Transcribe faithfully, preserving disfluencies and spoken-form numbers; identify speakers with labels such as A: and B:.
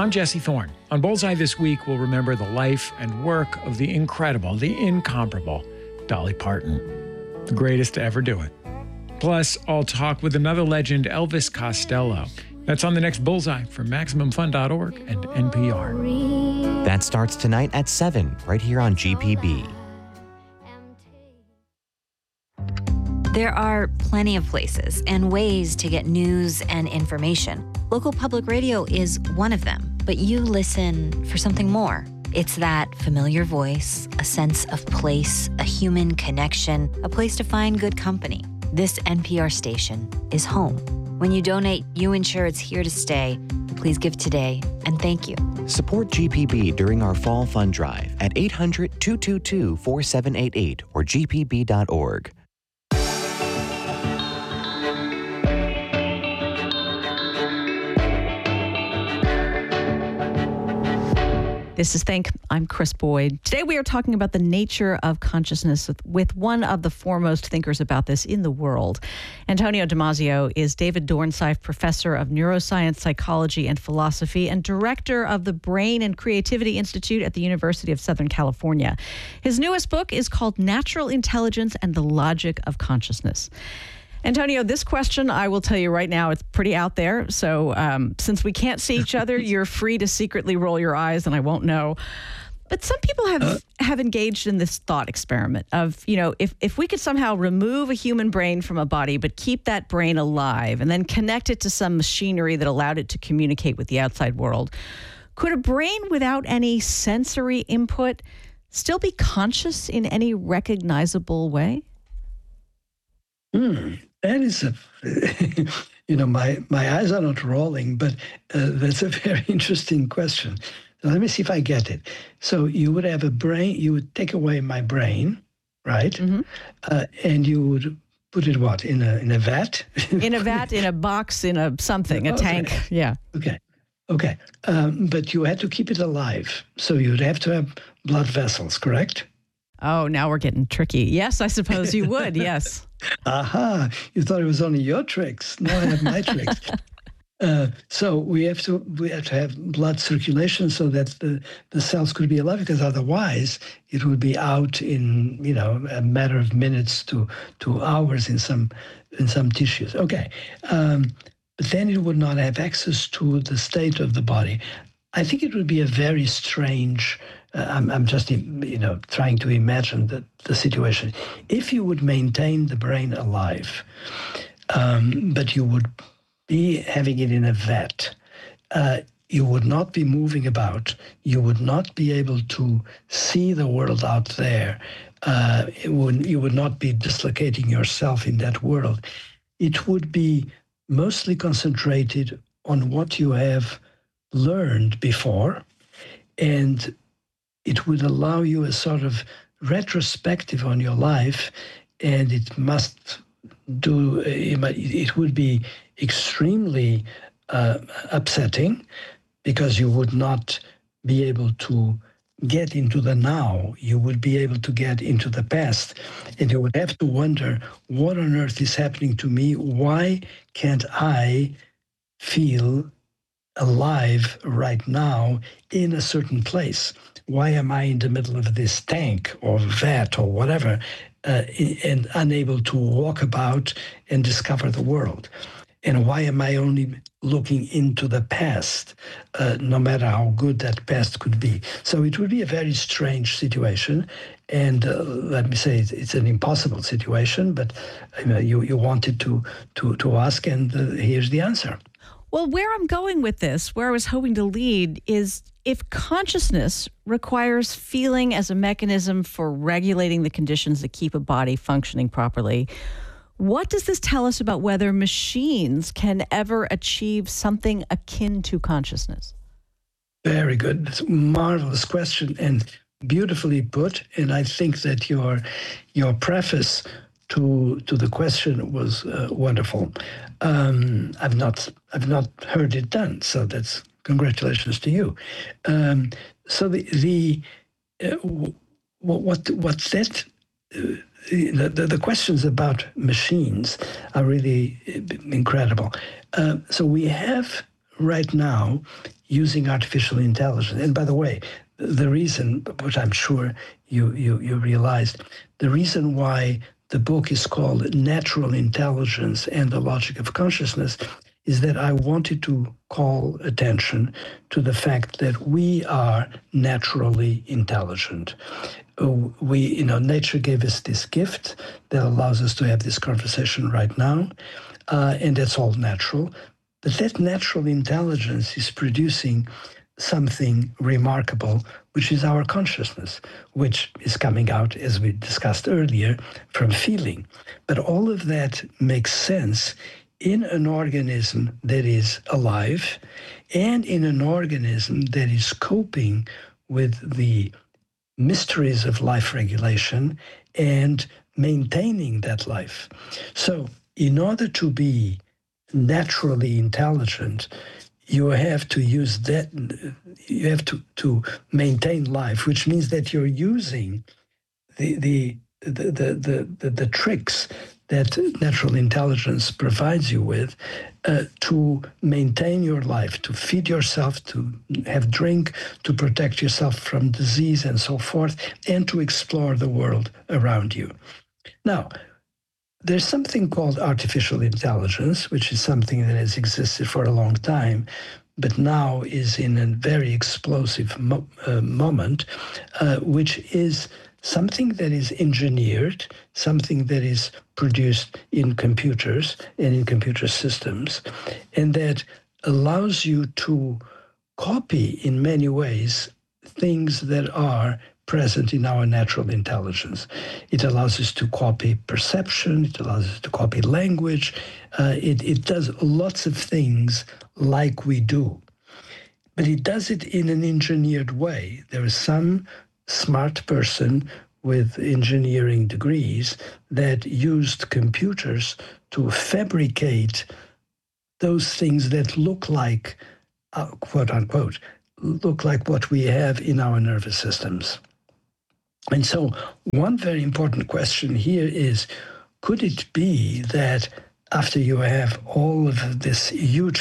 A: I'm Jesse Thorne. On Bullseye this week, we'll remember the life and work of the incredible, the incomparable Dolly Parton, the greatest to ever do it. Plus, I'll talk with another legend, Elvis Costello. That's on the next Bullseye from Maximum Fun dot org and N P R.
B: That starts tonight at seven, right here on G P B.
C: There are plenty of places and ways to get news and information. Local public radio is one of them, but you listen for something more. It's that familiar voice, a sense of place, a human connection, a place to find good company. This N P R station is home. When you donate, you ensure it's here to stay. Please give today, and thank you.
B: Support G P B during our Fall Fund Drive at eight hundred, two two two, four seven eight eight or G P B dot org.
D: This is Think. I'm Chris Boyd. Today we are talking about the nature of consciousness with, with one of the foremost thinkers about this in the world. Antonio Damasio is David Dornsife Professor of Neuroscience, Psychology, and Philosophy and Director of the Brain and Creativity Institute at the University of Southern California. His newest book is called Natural Intelligence and the Logic of Consciousness. Antonio, this question, I will tell you right now, it's pretty out there. So um, since we can't see each other, you're free to secretly roll your eyes and I won't know. But some people have uh, have engaged in this thought experiment of, you know, if, if we could somehow remove a human brain from a body, but keep that brain alive and then connect it to some machinery that allowed it to communicate with the outside world, could a brain without any sensory input still be conscious in any recognizable way?
E: Hmm. That is a, you know, my, my eyes are not rolling, but uh, that's a very interesting question. So let me see if I get it. So you would have a brain, you would take away my brain, right? Mm-hmm. Uh, and you would put it what, in a in a vat?
D: In a vat, in a box, in a something, a
E: okay.
D: tank, yeah.
E: Okay, okay. Um, but you had to keep it alive. So you would have to have blood vessels, correct?
D: Oh, now we're getting tricky. Yes, I suppose you would, yes.
E: Aha, you thought it was only your tricks. Now I have my tricks. Uh, so we have to we have to have blood circulation so that the, the cells could be alive, because otherwise it would be out in, you know, a matter of minutes to, to hours in some in some tissues. Okay, um, but then it would not have access to the state of the body. I think it would be a very strange. Uh, I'm, I'm just, you know, trying to imagine the, the situation. If you would maintain the brain alive, um, but you would be having it in a vat, uh, you would not be moving about. You would not be able to see the world out there. Uh, it would, you would not be dislocating yourself in that world. It would be mostly concentrated on what you have learned before, and it would allow you a sort of retrospective on your life, and it must do, it would be extremely uh, upsetting, because you would not be able to get into the now. You would be able to get into the past, and you would have to wonder, what on earth is happening to me? Why can't I feel alive right now in a certain place? Why am I in the middle of this tank or vat or whatever, uh, and unable to walk about and discover the world? And why am I only looking into the past, uh, no matter how good that past could be? So it would be a very strange situation. And uh, let me say, it's, it's an impossible situation, but you know, you, you wanted to, to, to ask, and uh, here's the answer.
D: Well, where I'm going with this, where I was hoping to lead, is if consciousness requires feeling as a mechanism for regulating the conditions that keep a body functioning properly, what does this tell us about whether machines can ever achieve something akin to consciousness?
E: Very good. That's a marvelous question and beautifully put. And I think that your your preface to to the question was uh, wonderful. Um, I've not I've not heard it done, so that's congratulations to you. Um, so the the uh, what what that. Uh, The, the, the questions about machines are really incredible. Uh, so we have right now using artificial intelligence. And by the way, the reason, which I'm sure you, you, you realized, the reason why the book is called Natural Intelligence and the Logic of Consciousness is that I wanted to call attention to the fact that we are naturally intelligent. We, you know, nature gave us this gift that allows us to have this conversation right now, uh, and that's all natural. But that natural intelligence is producing something remarkable, which is our consciousness, which is coming out, as we discussed earlier, from feeling. But all of that makes sense in an organism that is alive and in an organism that is coping with the mysteries of life regulation and maintaining that life. So in order to be naturally intelligent, you have to use that, you have to, to maintain life, which means that you're using the, the, the, the, the, the, the tricks that natural intelligence provides you with uh, to maintain your life, to feed yourself, to have drink, to protect yourself from disease and so forth, and to explore the world around you. Now, there's something called artificial intelligence, which is something that has existed for a long time, but now is in a very explosive mo- uh, moment, uh, which is something that is engineered, something that is produced in computers and in computer systems, and that allows you to copy in many ways things that are present in our natural intelligence. It allows us to copy perception, it allows us to copy language, uh, it, it does lots of things like we do. But it does it in an engineered way. There is some smart person with engineering degrees that used computers to fabricate those things that look like, uh, quote unquote, look like what we have in our nervous systems. And so one very important question here is, could it be that after you have all of this huge